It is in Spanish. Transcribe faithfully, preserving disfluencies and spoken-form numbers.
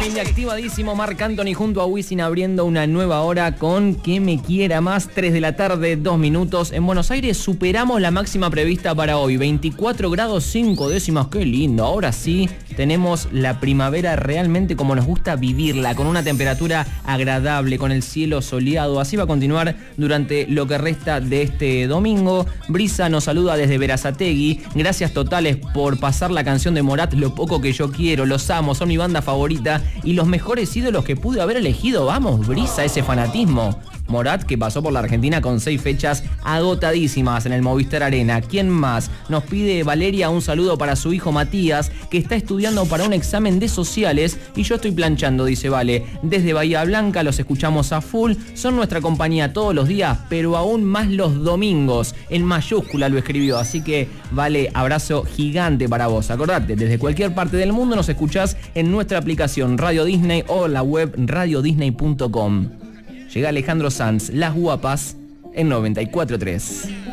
Fin de activadísimo, Marc Anthony junto a Wisin abriendo una nueva hora con Que me quiera más, tres de la tarde, dos minutos. En Buenos Aires superamos la máxima prevista para hoy, veinticuatro grados cinco décimas, qué lindo. Ahora sí, tenemos la primavera realmente como nos gusta vivirla, con una temperatura agradable, con el cielo soleado. Así va a continuar durante lo que resta de este domingo. Brisa nos saluda desde Berazategui. Gracias totales por pasar la canción de Morat, Lo poco que yo quiero. Los amo, son mi banda favorita y los mejores ídolos que pude haber elegido. Vamos, Brisa, ese fanatismo. Morat, que pasó por la Argentina con seis fechas agotadísimas en el Movistar Arena. ¿Quién más? Nos pide Valeria un saludo para su hijo Matías, que está estudiando para un examen de sociales y yo estoy planchando, dice Vale. Desde Bahía Blanca los escuchamos a full, son nuestra compañía todos los días, pero aún más los domingos. En mayúscula lo escribió, así que Vale, abrazo gigante para vos. Acordate, desde cualquier parte del mundo nos escuchás en nuestra aplicación Radio Disney o la web radio disney punto com. Llega Alejandro Sanz, Las Guapas, en noventa y cuatro punto tres.